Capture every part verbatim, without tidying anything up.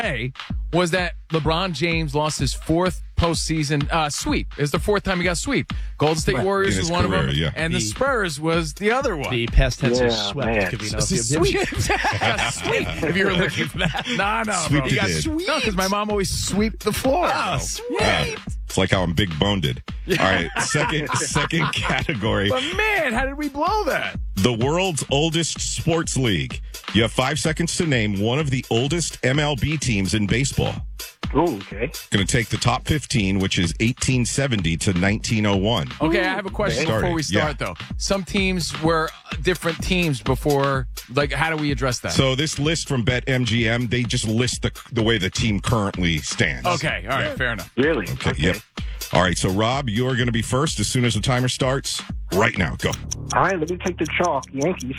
today was that LeBron James lost his fourth postseason uh, sweep. It's the fourth time he got sweep. Golden State Right. Warriors In was his one career, of them, yeah. and the, The- Spurs was the other one. The past tense is Yeah, swept. man. Could be It's no- a sweep. Got sweep. If you were looking for that, no, no, Sweep bro. it You got in. sweep. No, because my mom always swept the floor. Oh, sweep. Yeah. It's like how I'm big boned. All right, second second category. But man, how did we blow that? The world's oldest sports league. You have five seconds to name one of the oldest M L B teams in baseball. Ooh, okay. Going to take the top fifteen, which is eighteen seventy to nineteen oh one. Okay, I have a question Started, before we start, yeah. though. Some teams were different teams before. Like, how do we address that? So this list from BetMGM, they just list the the way the team currently stands. okay, all right, fair enough. Really? Okay. Yep. All right. So Rob, you're going to be first as soon as the timer starts. Right now, go. All right, let me take the chalk. Yankees.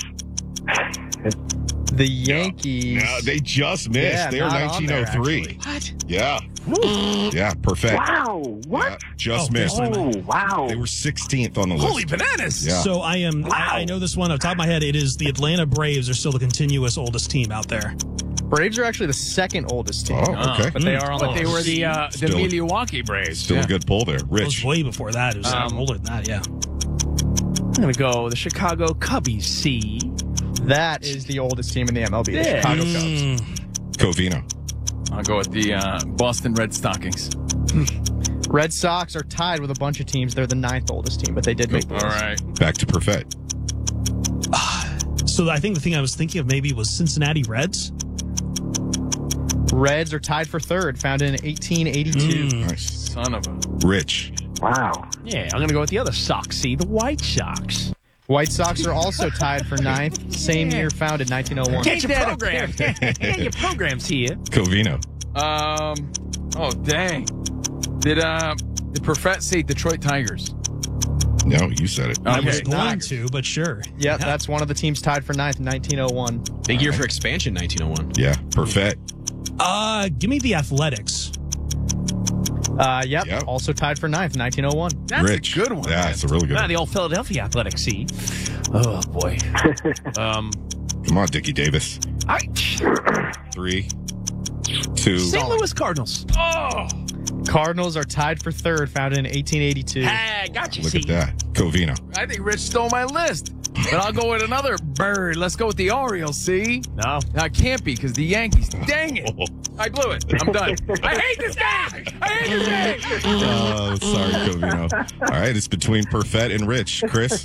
The Yankees. No, they just missed. Yeah, They're not on nineteen there, oh three. actually. What? Yeah. Yeah. Perfect. Wow. What? Yeah, just Oh, missed. there's Oh, wow. They were sixteenth on the list. Holy bananas! Yeah. So I am. I, I know this one off the top of my head. It is the Atlanta Braves are still the continuous oldest team out there. Braves are actually the second oldest team. Oh, okay. But they are on But the they list. were the uh, the Still- Milwaukee Braves. Still Yeah. a good pull there. It was Rich. way before that. It was Um, older than that. Yeah. I'm going to go the Chicago Cubbies. C. That is the oldest team in the M L B, the Yeah. Chicago Cubs. Mm, Covino. I'll go with the uh, Boston Red Stockings. Red Sox are tied with a bunch of teams. They're the ninth oldest team, but they did make the All list. right. Back to Perfect. so I think the thing I was thinking of maybe was Cincinnati Reds. Reds are tied for third, founded in eighteen eighty-two. Mm. Nice. Son of a. Rich. Wow. Yeah, I'm going to go with the other Sox. C. The White Sox. White Sox are also tied for ninth. Same year, founded nineteen oh one. Get your program. Get your programs here. Covino. Um. Oh dang. Did uh did Perfett say Detroit Tigers? No, you said it. I was Okay. going to, but sure. Yep, that's one of the teams tied for ninth in nineteen oh one. Big year for expansion, nineteen oh one. Yeah. Perfect. Uh, give me the Athletics. Uh, yep, Yep. also tied for ninth in nineteen oh one. That's Rich. a good one. Yeah, man. it's a really good Ah, one. the old Philadelphia Athletic. C. Oh, boy. um, Come on, Dickie Davis. I, Three, two, Saint Louis Cardinals. Oh. Cardinals are tied for third, founded in eighteen eighty-two. Hey, got you, look C. at that. Covino. I think Rich stole my list. But I'll go with another bird. Let's go with the Orioles, see? No. No, it can't be because the Yankees. Dang it. I blew it. I'm done. I hate this guy. I hate this guy. Oh, sorry, Covino. All right, it's between Perfett and Rich. Chris.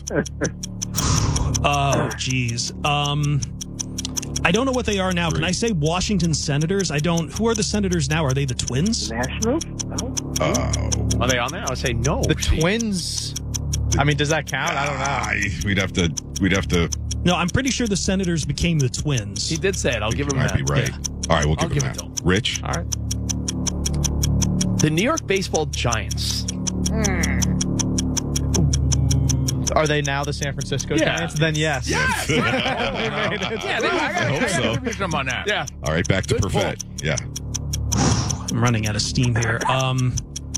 Oh, geez. Um, I don't know what they are now. Can I say Washington Senators? I don't. Who are the Senators now? Are they the Twins? Nationals? No? Oh. Are they on there? I would say no. The C. Twins. I mean, does that count? I don't know. I, we'd have to. We'd have to. No, I'm pretty sure the Senators became the Twins. He did say it. I'll give him might that. be right. All right, we'll I'll give him give it that. to him. Rich. All right. The New York Baseball Giants. Are they now the San Francisco Yeah. Giants? Then yes. Yes. Yeah, they, I got hope so. to them on that. yeah. All right, back to Good pull. Perfett. Yeah. I'm running out of steam here. Um,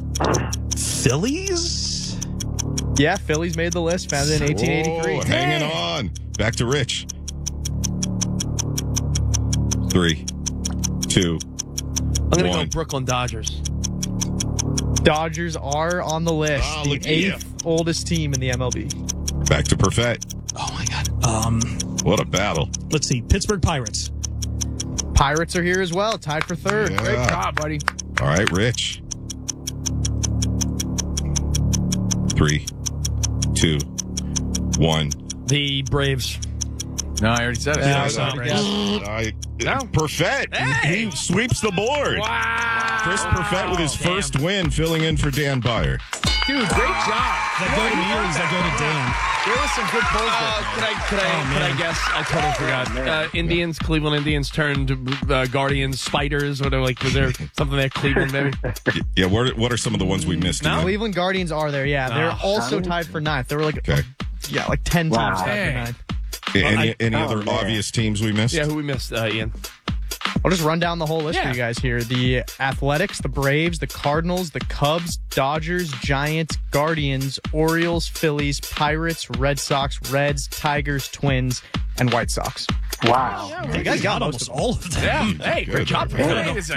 Phillies? Yeah, Phillies made the list, founded in eighteen eighty-three. Oh, hanging on. Back to Rich. Three, two, I'm going to go one. Brooklyn Dodgers. Dodgers are on the list, Oh, the look at you. eighth oldest team in the M L B. Back to Perfett. Oh my God. Um, What a battle. let's see. Pittsburgh Pirates. Pirates are here as well, tied for third. Yeah. Great job, buddy. All right, Rich. Three, two, one. The Braves. No, I already said it. Yeah, So- I said it. I, No. Perfett. He sweeps the board. Wow. Chris Perfett with his first win, filling in for Dan Byer. Dude, great job. Does that go to me or does that go to Dan? There was some good polls Uh, there. could I, could I, Oh, could I man. guess? I totally forgot. man. Uh, Indians, Cleveland Indians turned uh, Guardians, Spiders. Whatever. Like, was there something there? Cleveland, maybe. Yeah, what are, what are some of the ones we missed? No. Ian? Cleveland Guardians are there, yeah. They're Oh. also tied for ninth. There were like, Okay. yeah, like ten Wow. teams tied Dang. for ninth. Any, I- any oh, other man. obvious teams we missed? Yeah, who we missed, uh, Ian? I'll just run down the whole list Yeah. for you guys here. The Athletics, the Braves, the Cardinals, the Cubs, Dodgers, Giants, Guardians, Orioles, Phillies, Pirates, Red Sox, Reds, Tigers, Twins, and White Sox. Wow. You guys got most almost of all of them. Yeah. Hey, great Good. job. Wait a second.